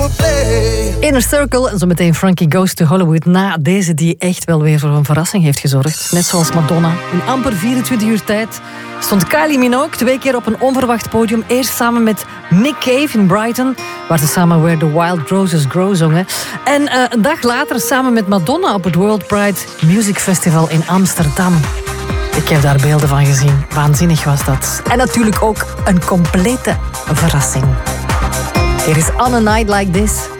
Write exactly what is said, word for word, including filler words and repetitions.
Inner Circle en zo meteen Frankie Goes to Hollywood. Na deze die echt wel weer voor een verrassing heeft gezorgd. Net zoals Madonna. In amper vierentwintig uur tijd stond Kylie Minogue twee keer op een onverwacht podium. Eerst samen met Nick Cave in Brighton, waar ze samen Where the Wild Roses Grow zongen. En uh, een dag later samen met Madonna op het World Pride Music Festival in Amsterdam. Ik heb daar beelden van gezien. Waanzinnig was dat. En natuurlijk ook een complete verrassing. Hier is On a Night Like This.